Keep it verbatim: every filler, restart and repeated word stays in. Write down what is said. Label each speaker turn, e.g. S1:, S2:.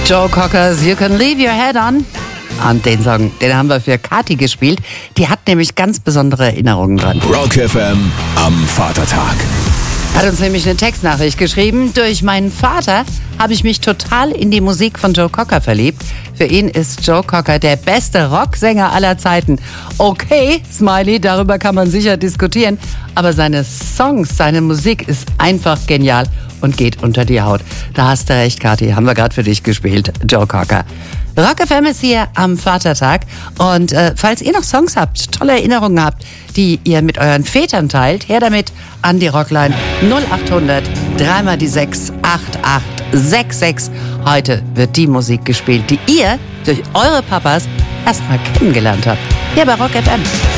S1: Joe Cocker's You Can Leave Your Head On. Und den Song, den haben wir für Kathi gespielt. Die hat nämlich ganz besondere Erinnerungen dran.
S2: Rock F M am Vatertag.
S1: Hat uns nämlich eine Textnachricht geschrieben. Durch meinen Vater habe ich mich total in die Musik von Joe Cocker verliebt. Für ihn ist Joe Cocker der beste Rocksänger aller Zeiten. Okay, Smiley, darüber kann man sicher diskutieren. Aber seine Songs, seine Musik ist einfach genial und geht unter die Haut. Da hast du recht, Kathi. Haben wir gerade für dich gespielt, Joe Cocker. Rock F M ist hier am Vatertag. Und äh, falls ihr noch Songs habt, tolle Erinnerungen habt, die ihr mit euren Vätern teilt, her damit an die Rockline null acht hundert drei mal die sechs acht acht sechs sechs. Heute wird die Musik gespielt, die ihr durch eure Papas erstmal kennengelernt habt. Hier bei Rock F M.